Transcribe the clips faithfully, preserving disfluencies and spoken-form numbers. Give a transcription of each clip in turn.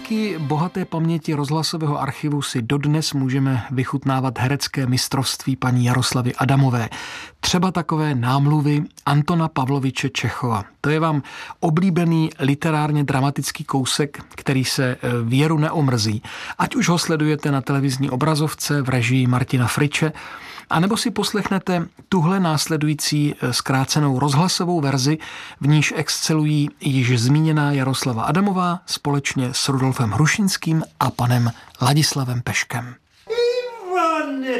Díky bohaté paměti rozhlasového archivu si dodnes můžeme vychutnávat herecké mistrovství paní Jaroslavy Adamové. Třeba takové námluvy Antona Pavloviče Čechova. To je vám oblíbený literárně dramatický kousek, který se věru neomrzí. Ať už ho sledujete na televizní obrazovce v režii Martina Friče, a nebo si poslechnete tuhle následující zkrácenou rozhlasovou verzi, v níž excelují již zmíněná Jaroslava Adamová společně s Rudolfem Hrušinským a panem Ladislavem Peškem. Ivane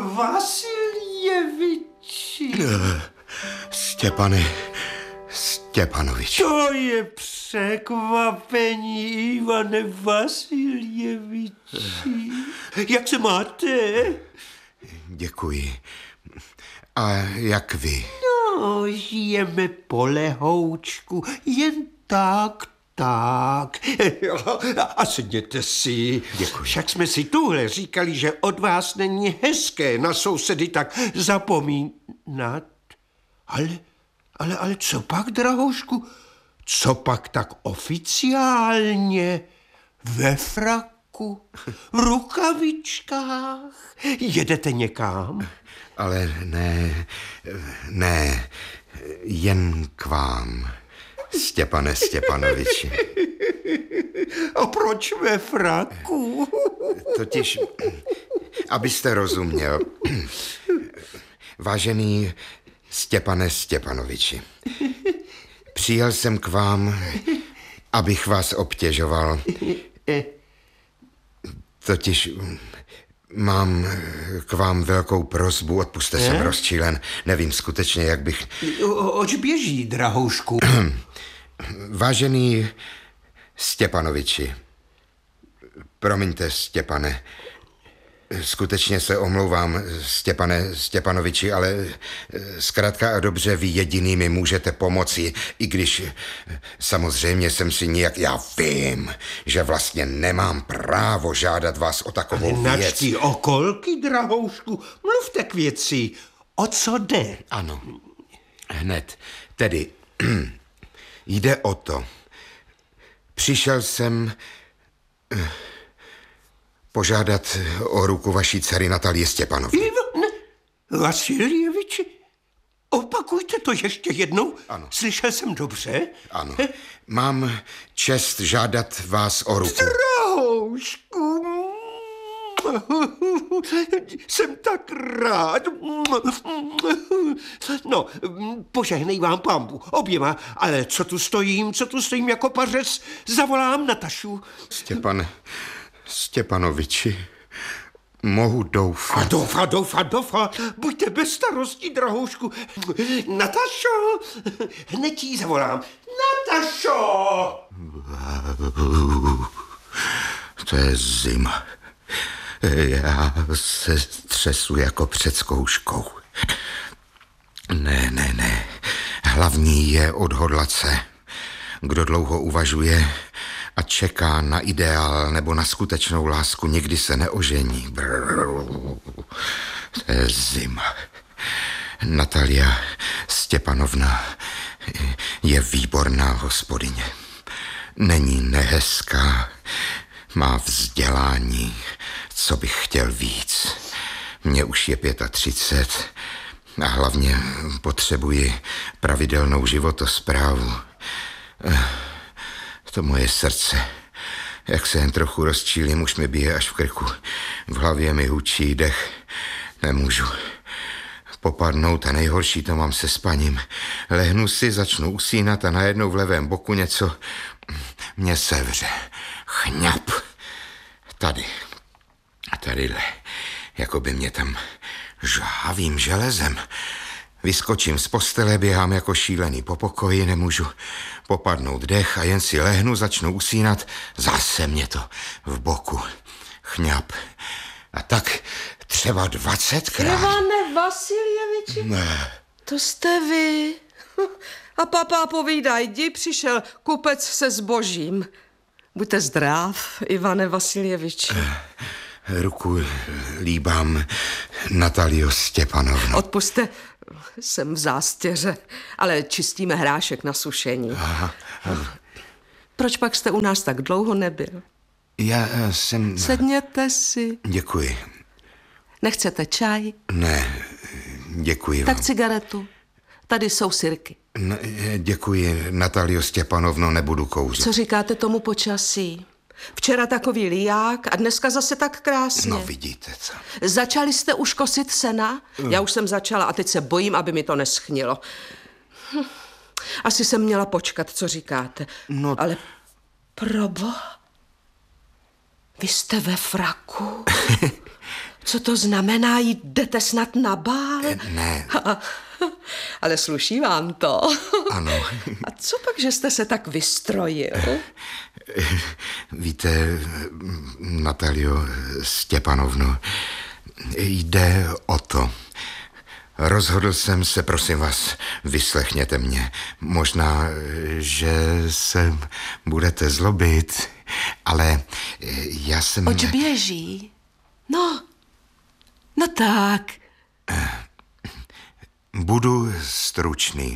Vasiljeviči. Stěpane Stěpanovič. To je překvapení, Ivane Vasiljeviči. Jak se máte? Děkuji. A jak vy? No, žijeme po lehoučku, jen tak, tak. A sedněte si. Děkuji. Však jsme si tuhle říkali, že od vás není hezké na sousedy tak zapomínat. Ale, ale, ale co pak, drahoušku? Co pak tak oficiálně? Ve fraku? V rukavičkách? Jedete někam? Ale ne, ne, jen k vám, Stěpane Stěpanoviči. A proč ve fraku? Totiž, abyste rozuměl, vážený Stěpane Stěpanoviči, přijel jsem k vám, abych vás obtěžoval. Totiž mám k vám velkou prosbu, odpuste, jsem rozčílen, nevím skutečně, jak bych... Oč běží, drahoušku? Vážený Stěpanoviči, promiňte, Stěpane, skutečně se omlouvám, Stěpane Stěpanoviči, ale zkrátka a dobře vy jediný mi můžete pomoci, i když samozřejmě jsem si nijak... Já vím, že vlastně nemám právo žádat vás o takovou ale věc. načtí okolky, drahoušku, mluvte k věci. O co jde? Ano, hned. Tedy jde o to. Přišel jsem požádat o ruku vaší dcery Natalie Stěpanové. Ivane Vasiljeviči, opakujte to ještě jednou. Ano. Slyšel jsem dobře? Ano. Mám čest žádat vás o ruku. Drahoušku, jsem tak rád. No, požehnej vám pambu, oběma, ale co tu stojím, co tu stojím jako pařez, zavolám Natašu. Stěpan Stěpanoviči, mohu doufat. A doufat, doufat, doufat, buďte bez starostí, drahoušku. Natašo, hned jí zavolám. Natašo! To je zima. Já se třesu jako před zkouškou. Ne, ne, ne. Hlavní je odhodlat se. Kdo dlouho uvažuje a čeká na ideál nebo na skutečnou lásku, nikdy se neožení. Brrr. To je zima. Natalia Stěpanovna je výborná hospodyně. Není nehezká, má vzdělání, co bych chtěl víc. Mně už je třicet pět a hlavně potřebuji pravidelnou životosprávu. To moje srdce, jak se jen trochu rozčílím, už mi bije až v krku. V hlavě mi hučí dech, nemůžu popadnout a nejhorší to mám se spaním. Lehnu si, začnu usínat a najednou v levém boku něco mě sevře. Chňap. Tady. Tadyhle. Jako by mě tam žhavým železem. Vyskočím z postele, běhám jako šílený po pokoji, nemůžu popadnout dech a jen si lehnu, začnu usínat, zase mě to v boku. Chňap. A tak třeba dvacetkrát. Ivane Vasiljeviči? Ne. To jste vy. A papá povídaj, jdi, přišel kupec se zbožím. Buďte zdrav, Ivane Vasiljeviči. Ruku líbám, Natalio Stěpanovno. Odpusťte, jsem v zástěře, ale čistíme hrášek na sušení. Aha, aha. Proč pak jste u nás tak dlouho nebyl? Já eh, jsem... Sedněte si. Děkuji. Nechcete čaj? Ne, děkuji Tak vám. cigaretu. Tady jsou sirky. No, eh, děkuji, Natalio Stěpanovno, nebudu kouřit. Co říkáte tomu počasí? Včera takový liják a dneska zase tak krásně. No vidíte, co. Začali jste už kosit sena? Já už jsem začala a teď se bojím, aby mi to neschnilo. Hm. Asi jsem měla počkat, co říkáte. No... Ale proboha, vy jste ve fraku? Co to znamená, jdete snad na bál? Ne. Ale sluší vám to. Ano. A co pak, že jste se tak vystrojil? Víte, Natalio Stěpanovno, jde o to. Rozhodl jsem se, prosím vás, vyslechněte mě. Možná, že se budete zlobit, ale já jsem... Oč běží? No, no tak. Budu stručný.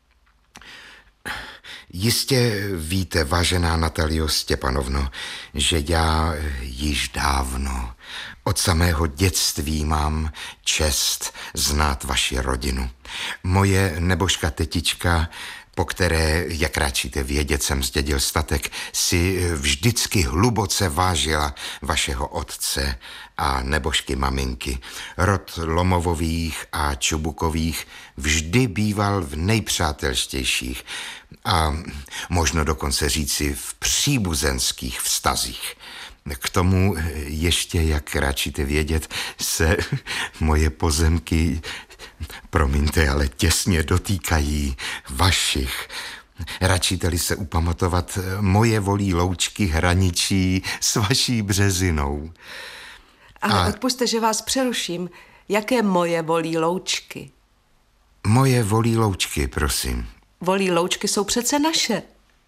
Jistě víte, vážená Natalio Stěpanovno, že já již dávno, od samého dětství mám čest znát vaši rodinu. Moje nebožka tetička, po které, jak ráčíte vědět, jsem zdědil statek, si vždycky hluboce vážila vašeho otce a nebožky maminky. Rod Lomovových a Čubukových vždy býval v nejpřátelštějších a možno dokonce říci v příbuzenských vztazích. K tomu ještě, jak ráčíte vědět, se moje pozemky, promiňte, ale těsně dotýkají vašich. Račíte-li se upamatovat, moje volí loučky hraničí s vaší Březinou. Ale A- odpusťte, že vás přeruším. Jaké moje volí loučky? Moje volí loučky, prosím. Volí loučky jsou přece naše.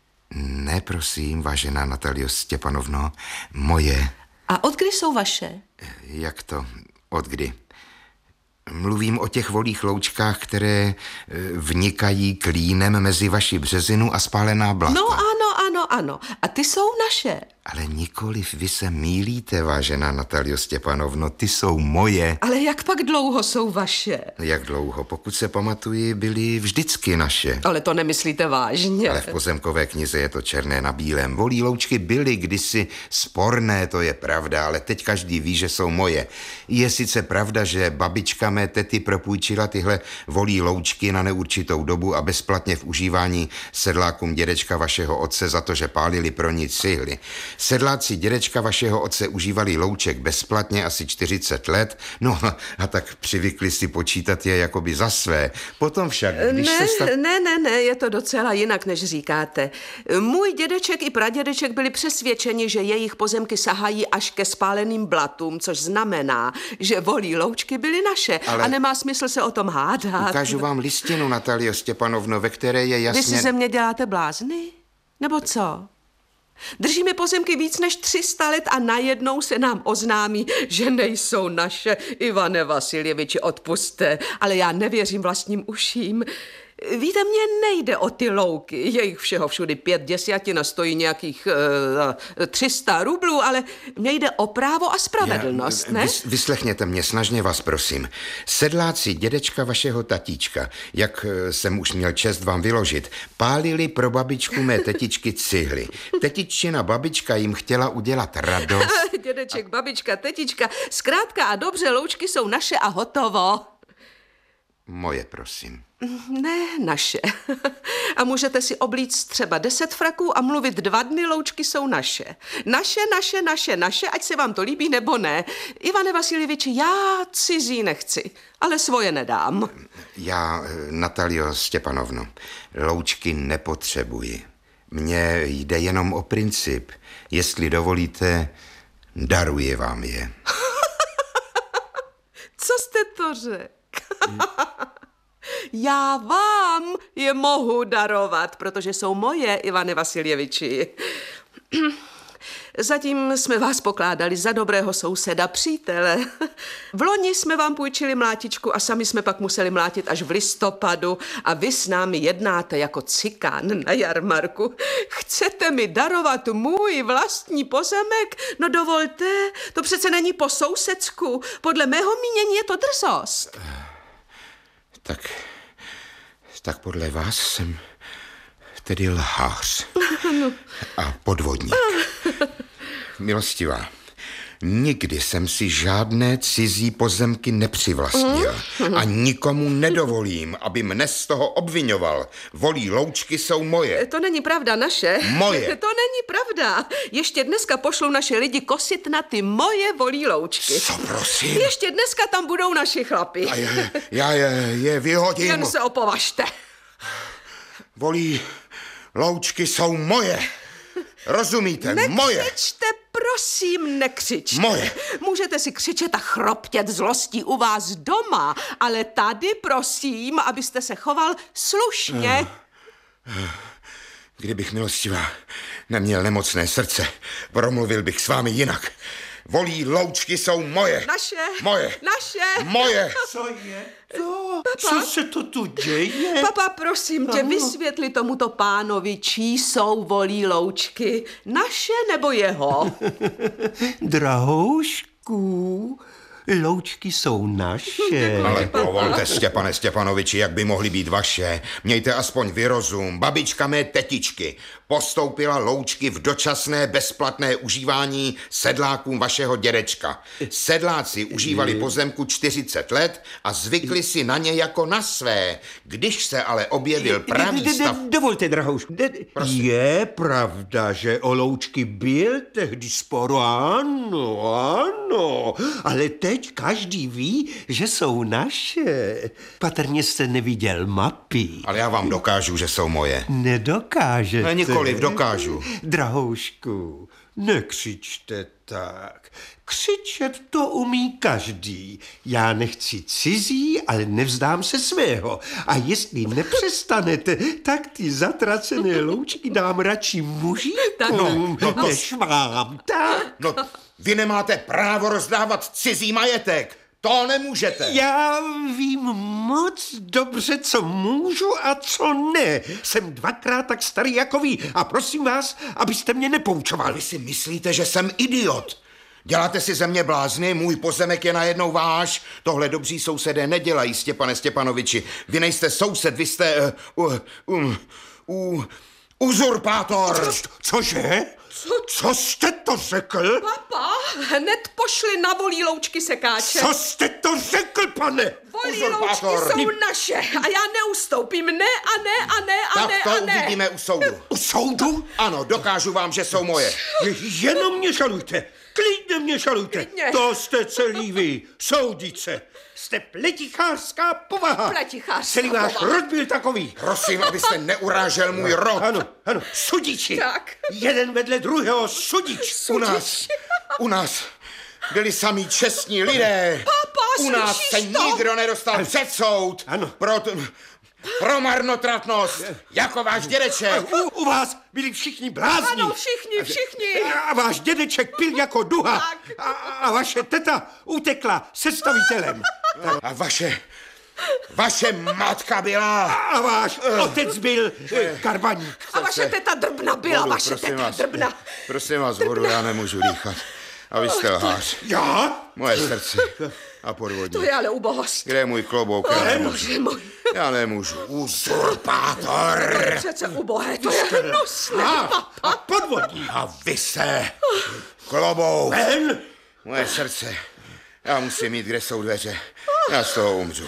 Ne, prosím, vážená Natalio Stěpanovno, moje. A od kdy jsou vaše? Jak to? Od kdy? Mluvím o těch volých loučkách, které eh, vnikají klínem mezi vaši Březinu a spálená blata. No ano, ano, ano. A ty jsou naše. Ale nikoliv vy se mýlíte, vážená Natalio Stěpanovno, ty jsou moje. Ale jak pak dlouho jsou vaše? Jak dlouho? Pokud se pamatuji, byly vždycky naše. Ale to nemyslíte vážně. Ale v pozemkové knize je to černé na bílém. Volí loučky byly kdysi sporné, to je pravda, ale teď každý ví, že jsou moje. Je sice pravda, že babička mé tety propůjčila tyhle volí loučky na neurčitou dobu a bezplatně v užívání sedlákům dědečka vašeho otce za to, že pálili pro ní cihly. Sedláci dědečka vašeho otce užívali louček bezplatně asi čtyřicet let, no a tak přivykli si počítat je jakoby za své. Potom však, když Ne, se stav... ne, ne, ne, je to docela jinak, než říkáte. Můj dědeček i pradědeček byli přesvědčeni, že jejich pozemky sahají až ke spáleným blatům, což znamená, že volí loučky byly naše. Ale- A nemá smysl se o tom hádat. Ukážu vám listinu, Natalio Stěpanovno, ve které je jasně... Vy si ze mě děláte blázny? Nebo co? Držíme pozemky víc než tři sta let a najednou se nám oznámí, že nejsou naše. Ivane Vasiljeviči, odpusťte, ale já nevěřím vlastním uším. Víte, mně nejde o ty louky, jejich všeho všudy pět desetin stojí nějakých uh, tři sta rublů, ale mně jde o právo a spravedlnost, Já- ne? vys- Vyslechněte mě, snažně vás prosím. Sedláci dědečka vašeho tatíčka, jak eh, jsem už měl čest vám vyložit, pálili pro babičku mé tetičky cihly. Tetiččina babička jim chtěla udělat radost. Dědeček, babička, tetička, zkrátka a dobře, loučky jsou naše a hotovo. Moje, prosím. Ne, naše. A můžete si oblíct třeba deset fraků a mluvit dva dny, loučky jsou naše. Naše, naše, naše, naše, ať se vám to líbí nebo ne. Ivane Vasiljeviči, já cizí nechci, ale svoje nedám. Já, eh, Natalio Stěpanovno, loučky nepotřebuji. Mně jde jenom o princip. Jestli dovolíte, daruji vám je. Co jste to řekl? Já vám je mohu darovat, protože jsou moje, Ivane Vasiljeviči. Zatím jsme vás pokládali za dobrého souseda, přítele. V loni jsme vám půjčili mlátičku a sami jsme pak museli mlátit až v listopadu a vy s námi jednáte jako cikán na jarmarku. Chcete mi darovat můj vlastní pozemek? No dovolte, to přece není po sousedsku. Podle mého mínění je to drzost. Tak, tak podle vás jsem tedy lhář a podvodník. Milostivá, nikdy jsem si žádné cizí pozemky nepřivlastnil a nikomu nedovolím, aby mne z toho obvinoval. Volí loučky jsou moje. To není pravda, naše. Moje. To není pravda. Ještě dneska pošlou naše lidi kosit na ty moje volí loučky. Co prosím? Ještě dneska tam budou naši chlapi. A je, já je, je vyhodím. Jen se opovažte. Volí loučky jsou moje. Rozumíte? Moje. Nekřičte, prosím, nekřičte. Moje. Můžete si křičet a chroptět zlostí u vás doma, ale tady prosím, abyste se choval slušně. Kdybych, milostivá, neměl nemocné srdce, promluvil bych s vámi jinak. Volí loučky jsou moje. Naše. Moje. Naše. Moje. Co je to? Co se to tu děje? Papa, prosím tě, vysvětli tomuto pánovi, čí jsou volí loučky. Naše nebo jeho? Drahoušku, loučky jsou naše. Ale povolte, Stěpane Stěpanoviči, jak by mohly být vaše. Mějte aspoň vyrozum. Babička mé tetičky postoupila loučky v dočasné bezplatné užívání sedlákům vašeho dědečka. Sedláci užívali pozemku čtyřicet let a zvykli si na ně jako na své. Když se ale objevil pravý stav... Dovolte, drahoušku. Je pravda, že o loučky byl tehdy spor, ano, ano, ale teď každý ví, že jsou naše. Patrně jste neviděl mapy. Ale já vám dokážu, že jsou moje. Nedokážete. Ne, nikoliv, dokážu. Drahoušku, nekřičte tak. Křičet to umí každý. Já nechci cizí, ale nevzdám se svého. A jestli nepřestanete, tak ty zatracené loučky dám radši mužíkům, No, no, než vám. Tak. No, vy nemáte právo rozdávat cizí majetek. To nemůžete. Já vím moc dobře, co můžu a co ne. Jsem dvakrát tak starý jako vy a prosím vás, abyste mě nepoučovali. Vy si myslíte, že jsem idiot? Děláte si ze mě blázny, můj pozemek je najednou váš. Tohle dobří sousedé nedělají, Stěpane Stěpanoviči. Vy nejste soused, vy jste... Uh, uh, uh, uzurpátor. Co, cože? Co? Co jste to řekl? Papa, hned pošli na volí loučky sekáče. Co jste to řekl, pane? Volí loučky jsou naše a já neustoupím. Ne a ne a ne a tak ne to a ne. uvidíme u soudu. U soudu? Ano, dokážu vám, že jsou moje. Jenom mě žalujte. Klidně mě žalujte. Klidně. To jste celý vy. Soudice. Jste pletichářská povaha. Pletichářská Celý váš povaha. rod byl takový. Prosím, abyste neurážel můj rod. Ano, ano, sudiči. Tak. Jeden vedle druhého sudič. U nás, u nás byli samí čestní lidé. Papa, u nás slyšíš se to? nikdo nedostal před soud. Ano. Pro, t- pro marnotratnost, jako váš dědeček. U, u vás byli všichni blázni. Ano, všichni, všichni. A váš dědeček pil jako duha. Tak. A, a vaše teta utekla se stavitelem. A vaše, vaše matka byla... A váš otec byl eh, karbaník. A vaše teta drbna byla, Vodu, vaše prosím teta vás, drbna. prosím vás, vodu, já nemůžu dýchat. A vy jste lhář. Já? Moje srdce a podvodník. To je ale ubohost. Kde je můj klobouk? Já nemůžu. Bože můj. Já nemůžu. Uzurpátor. To je přece ubohé, to je hnusné, A, papa. a podvodník. A vy se, klobouk. Ven. Moje srdce. Já musím mít, kde jsou dveře. Já z toho umřu.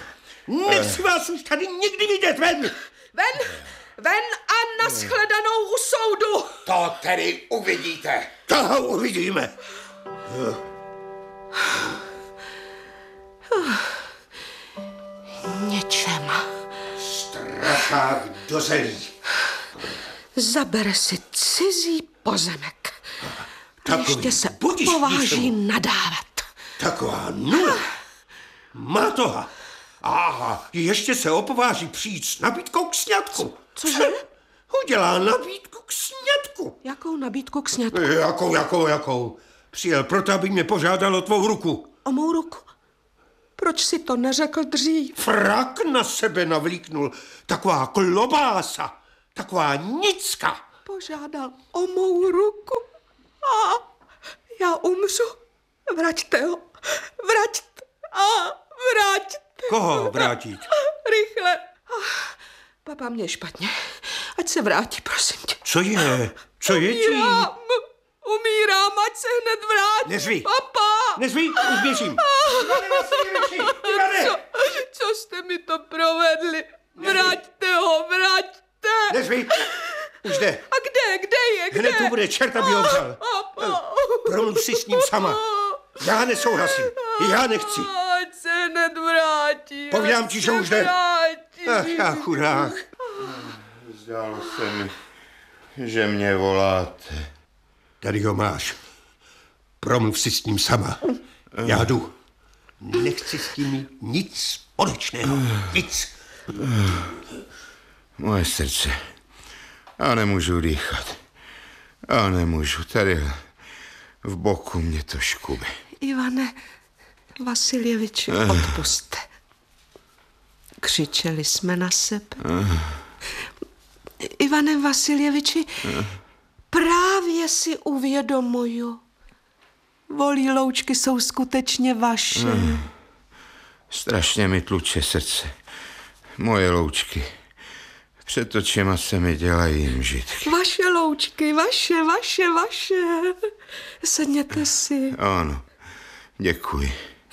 Nechci vás už tady nikdy vidět. Ven. Ven, ven a nashledanou u soudu. To tedy uvidíte. To uvidíme. Něčem. Strachák dozelí. Zabere si cizí pozemek. A Takový ještě se budiš opováží místo. nadávat. Taková nula. Má toho. A ještě se opováží přijít s nabídkou k sňatku. Cože? udělá nabídku k sňatku. Jakou nabídku k sňatku? Jakou, jakou, jakou? Přijel proto, aby mě požádal o tvou ruku. O mou ruku? Proč si to neřekl dřív? Frak na sebe navlíknul. Taková klobása, taková nicka. Požádal o mou ruku. A já umřu. Vraťte ho. Vraťte. A vraťte. Koho vrátit? Rychle. Papa mě špatně. Ať se vrátí, prosím tě. Co je? Co je tím? Umírám. Umírám, ať se hned vrátí. Nezví. Papa. Nezví, už běžím. Co, co jste mi to provedli? Vraťte ho, vraťte. Nezví, už jde. A kde, kde je, kde? Hned tu bude, čert, aby ho vzal. Promluv si s ním sama. Já nesouhlasím, já nechci. Ať se hned vrátí. Povídám ti, že už jde. Vrátí. Ach, já chudák. Zdálo se mi, že mě voláte. Tady ho máš. Promluv si s ním sama. Já jdu. Nechci s tím mít nic společného. Nic. Moje srdce. Já nemůžu dýchat. Já nemůžu. Tady v boku mě to škube. Ivane Vasiljeviči, odpusťte. Křičeli jsme na sebe. Ivane Vasiljeviči, právě si uvědomuju. Volí loučky jsou skutečně vaše. Strašně mi tluče srdce. Moje loučky. Před očima se mi dělají mžitky. Vaše loučky, vaše, vaše, vaše. Sedněte si. Ano, děkuji.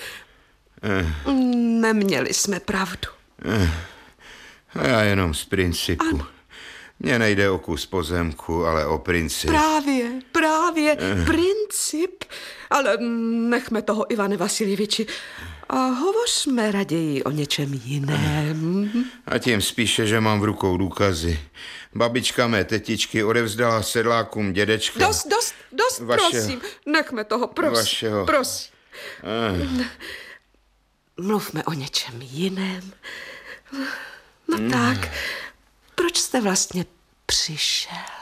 Neměli jsme pravdu. A já jenom z principu. Mně nejde o kus pozemku, ale o princip. Právě, právě, princip. Ale nechme toho, Ivane Vasiljeviči. A hovořme raději o něčem jiném. A tím spíše, že mám v rukou důkazy. Babička mé tetičky odevzdala sedlákům dědečka. Dost, dost, dost, Vašeho. prosím. Nechme toho, prosím. Vašeho. Prosím. Eh. Mluvme o něčem jiném. No tak, proč jste vlastně přišel?